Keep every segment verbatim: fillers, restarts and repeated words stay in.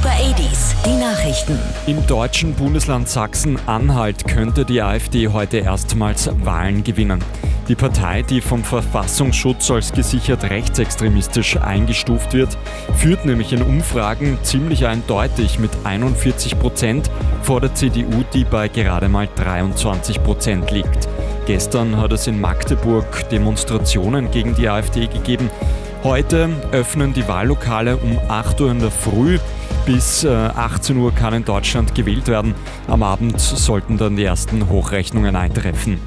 Super achtziger, die Nachrichten. Im deutschen Bundesland Sachsen-Anhalt könnte die AfD heute erstmals Wahlen gewinnen. Die Partei, die vom Verfassungsschutz als gesichert rechtsextremistisch eingestuft wird, führt nämlich in Umfragen ziemlich eindeutig mit einundvierzig Prozent vor der C D U, die bei gerade mal dreiundzwanzig Prozent liegt. Gestern hat es in Magdeburg Demonstrationen gegen die AfD gegeben. Heute öffnen die Wahllokale um acht Uhr in der Früh. Bis achtzehn Uhr kann in Deutschland gewählt werden. Am Abend sollten dann die ersten Hochrechnungen eintreffen.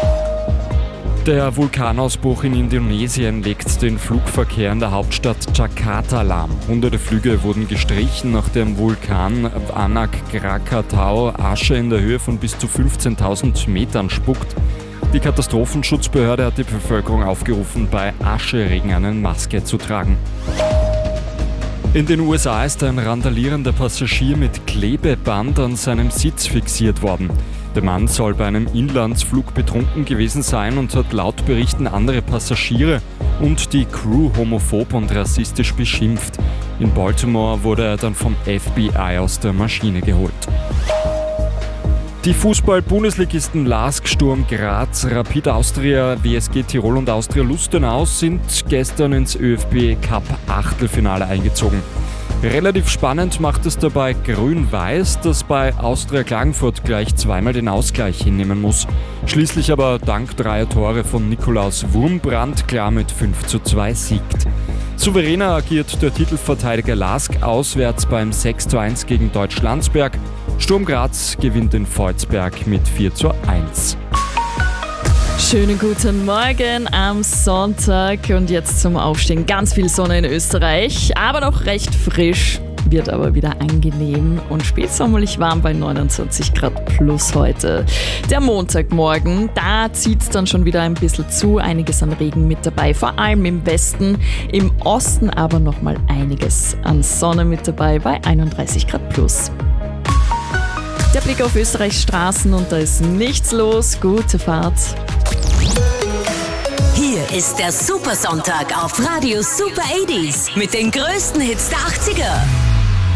Der Vulkanausbruch in Indonesien legt den Flugverkehr in der Hauptstadt Jakarta lahm. Hunderte Flüge wurden gestrichen, nachdem der Vulkan Anak Krakatau Asche in der Höhe von bis zu fünfzehntausend Metern spuckt. Die Katastrophenschutzbehörde hat die Bevölkerung aufgerufen, bei Ascheregen eine Maske zu tragen. In den U S A ist ein randalierender Passagier mit Klebeband an seinem Sitz fixiert worden. Der Mann soll bei einem Inlandsflug betrunken gewesen sein und hat laut Berichten andere Passagiere und die Crew homophob und rassistisch beschimpft. In Baltimore wurde er dann vom F B I aus der Maschine geholt. Die Fußball-Bundesligisten LASK, Sturm Graz, Rapid Austria, W S G Tirol und Austria Lustenau sind gestern ins ÖFB-Cup-Achtelfinale eingezogen. Relativ spannend macht es dabei Grün-Weiß, das bei Austria Klagenfurt gleich zweimal den Ausgleich hinnehmen muss. Schließlich aber dank dreier Tore von Nikolaus Wurmbrand klar mit fünf zu zwei siegt. Souveräner agiert der Titelverteidiger LASK auswärts beim sechs zu eins gegen Deutsch Landsberg. Sturm Graz gewinnt in Volzberg mit vier zu eins. Schönen guten Morgen am Sonntag und jetzt zum Aufstehen. Ganz viel Sonne in Österreich, aber noch recht frisch, wird aber wieder angenehm und spätsommerlich warm bei neunundzwanzig Grad plus heute. Der Montagmorgen, da zieht es dann schon wieder ein bisschen zu, einiges an Regen mit dabei, vor allem im Westen, im Osten aber nochmal einiges an Sonne mit dabei bei einunddreißig Grad plus. Der Blick auf Österreichs Straßen und da ist nichts los. Gute Fahrt. Hier ist der Supersonntag auf Radio Super achtziger mit den größten Hits der achtziger.